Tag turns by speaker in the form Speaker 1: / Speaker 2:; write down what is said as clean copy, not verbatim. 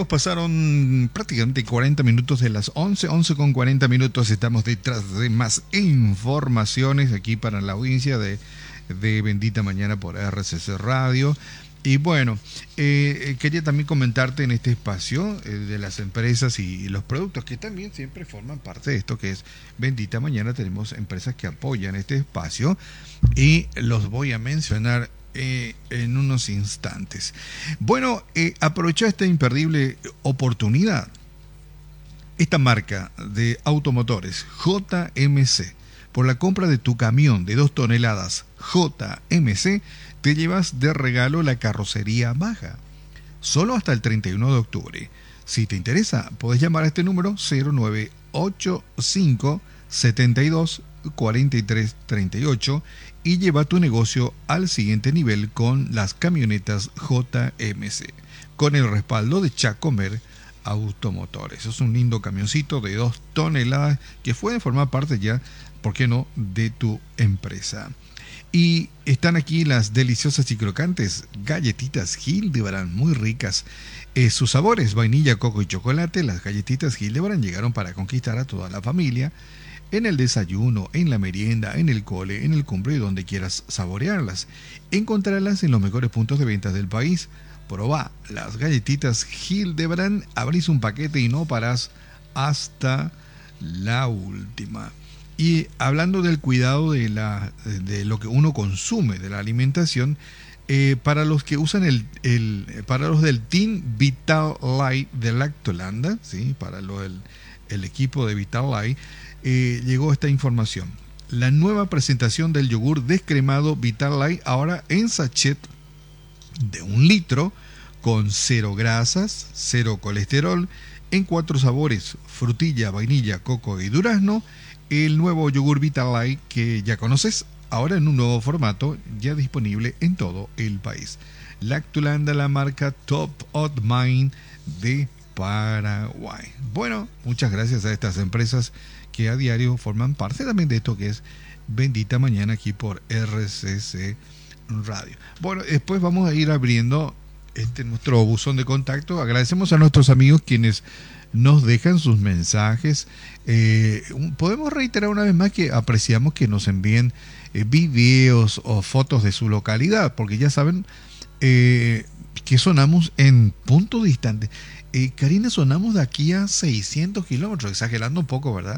Speaker 1: amigos, pasaron prácticamente 40 minutos de las 11 con 40 minutos. Estamos detrás de más informaciones aquí para la audiencia de Bendita Mañana por RCC Radio. Y bueno, quería también comentarte en este espacio de las empresas y los productos que también siempre forman parte de esto que es Bendita Mañana. Tenemos empresas que apoyan este espacio y los voy a mencionar en unos instantes. Bueno, aprovecha esta imperdible oportunidad. Esta marca de automotores JMC, por la compra de tu camión de 2 toneladas JMC, te llevas de regalo la carrocería baja. Solo hasta el 31 de octubre. Si te interesa, podés llamar a este número 0985 72 43 38 y lleva tu negocio al siguiente nivel con las camionetas JMC, con el respaldo de Chacomer Automotores. Es un lindo camioncito de 2 toneladas que puede formar parte ya, ¿por qué no?, de tu empresa. Y están aquí las deliciosas y crocantes galletitas Hildebrand, muy ricas. Sus sabores, vainilla, coco y chocolate. Las galletitas Hildebrand llegaron para conquistar a toda la familia. En el desayuno, en la merienda, en el cole, en el cumple y donde quieras saborearlas. Encontrarlas en los mejores puntos de ventas del país. Probá las galletitas Hildebrand, abrís un paquete y no parás hasta la última. Y hablando del cuidado de lo que uno consume, de la alimentación, para los que usan para los del Team Vital Light de Lactolanda, ¿sí? Para el equipo de Vital Light, llegó esta información. La nueva presentación del yogur descremado Vital Light, ahora en sachet de 1 litro, con 0 grasas, 0 colesterol, en 4 sabores: frutilla, vainilla, coco y durazno. El nuevo yogur Vital Light que ya conoces, ahora en un nuevo formato, ya disponible en todo el país. Lactolanda, la marca Top of Mind de Paraguay. Bueno, muchas gracias a estas empresas que a diario forman parte también de esto que es Bendita Mañana aquí por RCC Radio. Bueno, después vamos a ir abriendo nuestro buzón de contacto. Agradecemos a nuestros amigos quienes nos dejan sus mensajes. Podemos reiterar una vez más que apreciamos que nos envíen videos o fotos de su localidad, porque ya saben que sonamos en puntos distantes. Karina, sonamos de aquí a 600 kilómetros, exagerando un poco, ¿verdad?